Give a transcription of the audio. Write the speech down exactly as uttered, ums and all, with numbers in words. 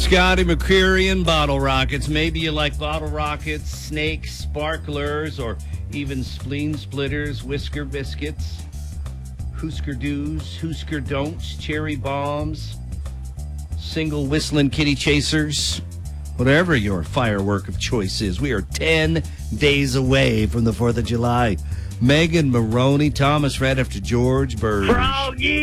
Scotty McCreery and bottle rockets. Maybe you like bottle rockets, snakes, sparklers, or even spleen splitters, whisker biscuits, Husker do's, Husker don'ts, cherry bombs, single whistling kitty chasers. Whatever your firework of choice is, we are ten days away from the fourth of July. Megan Maroney, Thomas Red after George Burge. Froggy!